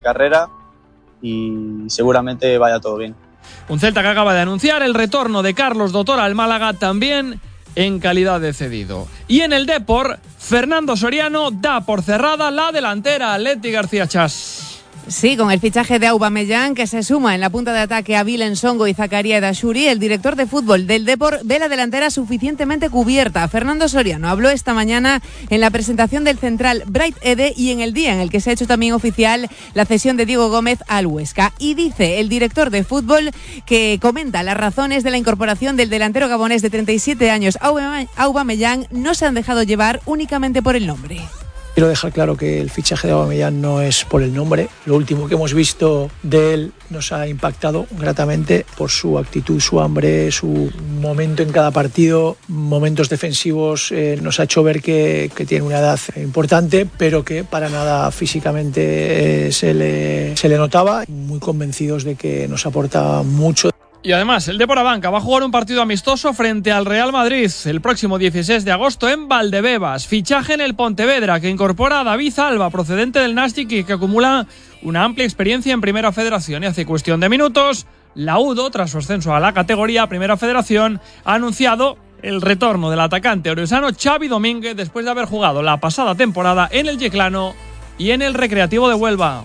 carrera y seguramente vaya todo bien. Un Celta que acaba de anunciar el retorno de Carlos Doutor al Málaga, también en calidad de cedido. Y en el Depor, Fernando Soriano da por cerrada la delantera Atleti García Chas. Sí, con el fichaje de Aubameyang, que se suma en la punta de ataque a Vilen Songo y Zakaria Edashuri, el director de fútbol del Depor ve la delantera suficientemente cubierta. Fernando Soriano habló esta mañana en la presentación del central Bright Ede y en el día en el que se ha hecho también oficial la cesión de Diego Gómez al Huesca. Y dice el director de fútbol que comenta las razones de la incorporación del delantero gabonés de 37 años, Aubameyang, no se han dejado llevar únicamente por el nombre. Quiero dejar claro que el fichaje de Aubameyang no es por el nombre. Lo último que hemos visto de él nos ha impactado gratamente por su actitud, su hambre, su momento en cada partido, momentos defensivos. Nos ha hecho ver que tiene una edad importante, pero que para nada físicamente se le notaba. Muy convencidos de que nos aporta mucho. Y además, el Depor Abanca va a jugar un partido amistoso frente al Real Madrid el próximo 16 de agosto en Valdebebas. Fichaje en el Pontevedra, que incorpora a David Alba, procedente del Nastic y que acumula una amplia experiencia en Primera Federación. Y hace cuestión de minutos, la UDO, tras su ascenso a la categoría Primera Federación, ha anunciado el retorno del atacante orensano Xavi Domínguez después de haber jugado la pasada temporada en el Yeclano y en el Recreativo de Huelva.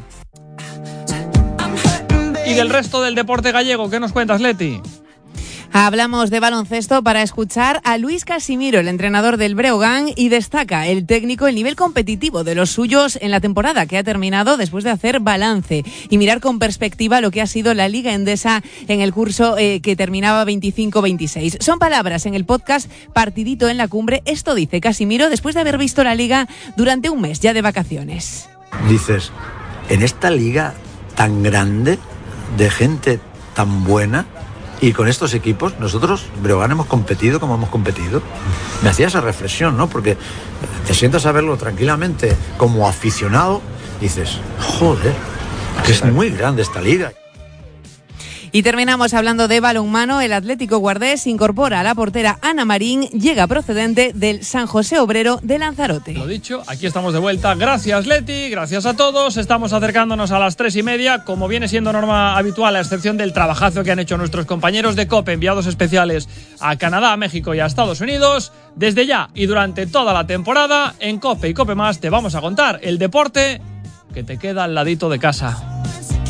Y del resto del deporte gallego, ¿qué nos cuentas, Leti? Hablamos de baloncesto para escuchar a Luis Casimiro, el entrenador del Breogán, y destaca el técnico el nivel competitivo de los suyos en la temporada que ha terminado después de hacer balance y mirar con perspectiva lo que ha sido la Liga Endesa en el curso que terminaba 25-26. Son palabras en el podcast Partidito en la Cumbre. Esto dice Casimiro después de haber visto la Liga durante un mes ya de vacaciones. Dices, en esta Liga tan grande, de gente tan buena, y con estos equipos nosotros, Breogán, hemos competido como hemos competido. Me hacía esa reflexión, ¿no? Porque te sientas a verlo tranquilamente como aficionado, dices, joder, que es muy grande esta liga. Y terminamos hablando de balonmano. El Atlético Guardés incorpora a la portera Ana Marín, llega procedente del San José Obrero de Lanzarote. Lo dicho, aquí estamos de vuelta. Gracias, Leti, gracias a todos. Estamos acercándonos a las 3:30, como viene siendo norma habitual, a excepción del trabajazo que han hecho nuestros compañeros de COPE, enviados especiales a Canadá, a México y a Estados Unidos. Desde ya y durante toda la temporada, en COPE y COPE Más te vamos a contar el deporte que te queda al ladito de casa.